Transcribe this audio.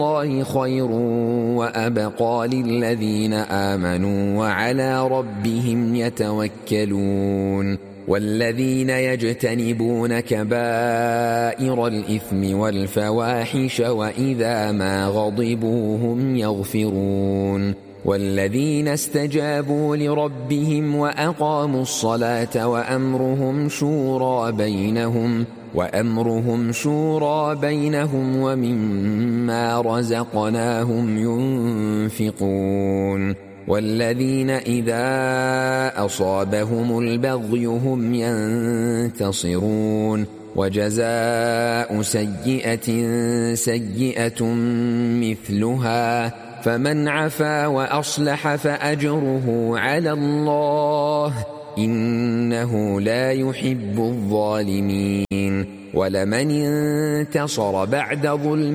الله خير وأبقى للذين آمنوا وعلى ربهم يتوكلون والذين يجتنبون كبائر الإثم والفواحش وإذا ما غضبوا هم يغفرون والذين استجابوا لربهم وأقاموا الصلاة وأمرهم شورى بينهم ومما رزقناهم ينفقون والذين إذا أصابهم البغي هم ينتصرون وجزاء سيئة مثلها فمن عفا وأصلح فأجره على الله إنه لا يحب الظالمين ولمن انتصر بعد ظلم